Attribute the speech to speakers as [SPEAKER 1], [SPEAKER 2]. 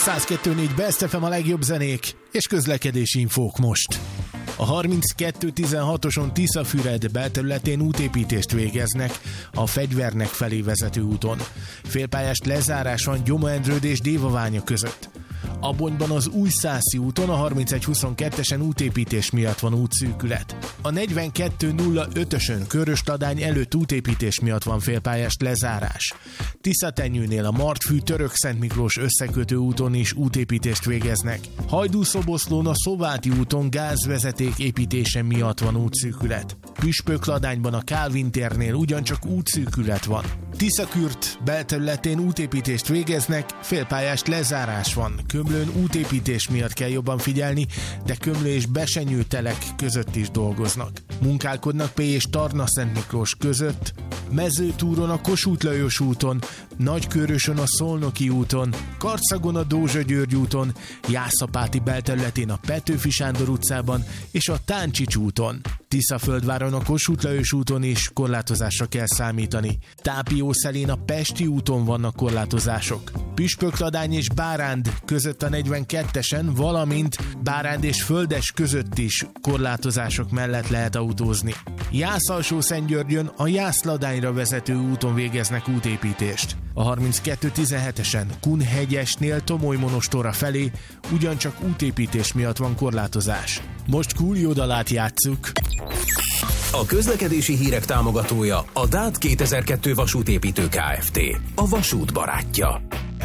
[SPEAKER 1] 102.4 Best FM, a legjobb zenék és közlekedési infók most. A 32-16-oson Tiszafüred belterületén útépítést végeznek a Fegyvernek felé vezető úton. Félpályás lezárás van Gyoma-Endrőd és Dévaványa között. Abonyban az Újszászi úton a 31-22-esen útépítés miatt van útszűkület. A 42-05-ösön Körös-Ladány előtt útépítés miatt van félpályás lezárás. Tiszatenyőnél a Martfű Török-Szent Miklós összekötő úton is útépítést végeznek. Hajdú-Szoboszlón a Szováti úton gázvezeték építése miatt van útszűkület. Püspökladányban a Kálvin térnél ugyancsak útszűkület van. Tiszakürt belterületén útépítést végeznek, félpályás lezárás van. Kömlőn útépítés miatt kell jobban figyelni, de Kömlő és Besenyő telek között is dolgoznak. Munkálkodnak Pély és Tarna-Szent Miklós között, Mezőtúron a Kossuth Lajos úton, Nagykőrösön a Szolnoki úton, Karcagon a Dózsa György úton, Jászapáti belterületén a Petőfi Sándor utcában és a Táncsics úton. Tiszaföldváron a Kossuth Lajos úton is korlátozásra kell számítani. Tápiószelén a Pesti úton vannak korlátozások. Püspökladány és Báránd között a 42-esen, valamint Báránd és Földes között is korlátozások mellett lehet autózni. Jász-Alsó-Szentgyörgyön a Jász-Ladányra vezető úton végeznek útépítést. A 32-17-esen Kunhegyesnél Tomoly-Monostorra felé ugyancsak útépítés miatt van korlátozás. Most Coolio dalát játsszuk.
[SPEAKER 2] A közlekedési hírek támogatója a DÁT 2002 vasútépítő Kft. A vasút barátja.